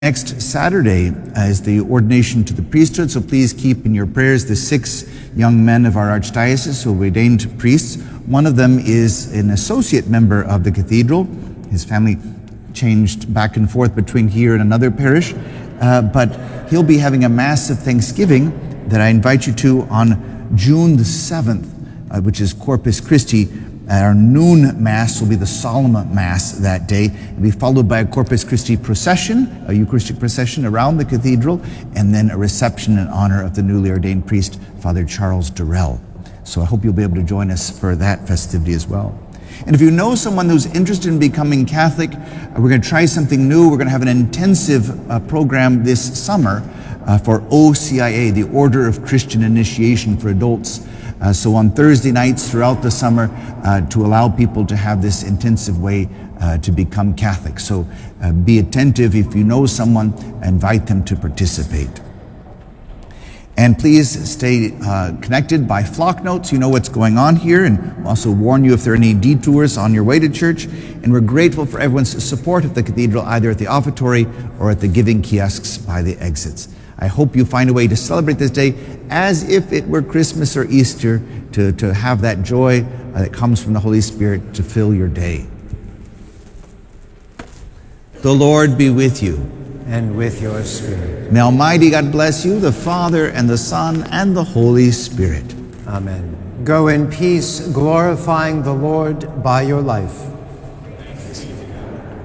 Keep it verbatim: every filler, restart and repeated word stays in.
Next Saturday is the ordination to the priesthood, so please keep in your prayers the six young men of our archdiocese who will be ordained priests. One of them is an associate member of the cathedral. His family changed back and forth between here and another parish, uh, but he'll be having a Mass of Thanksgiving that I invite you to on June the seventh, uh, which is Corpus Christi. Our noon Mass will be the solemn Mass that day. It'll be followed by a Corpus Christi procession, a Eucharistic procession around the cathedral, and then a reception in honor of the newly ordained priest, Father Charles Durrell. So I hope you'll be able to join us for that festivity as well. And if you know someone who's interested in becoming Catholic, we're going to try something new. We're going to have an intensive uh, program this summer uh, for O C I A, the Order of Christian Initiation for Adults. Uh, so on Thursday nights throughout the summer, uh, to allow people to have this intensive way uh, to become Catholic. So uh, be attentive. If you know someone, invite them to participate. And please stay uh, connected by flock notes. You know what's going on here, and we'll also warn you if there are any detours on your way to church. And we're grateful for everyone's support of the cathedral, either at the offertory or at the giving kiosks by the exits. I hope you find a way to celebrate this day as if it were Christmas or Easter, to, to have that joy uh, that comes from the Holy Spirit to fill your day. The Lord be with you. And with your spirit. May Almighty God bless you, the Father and the Son and the Holy Spirit. Amen. Go in peace, glorifying the Lord by your life.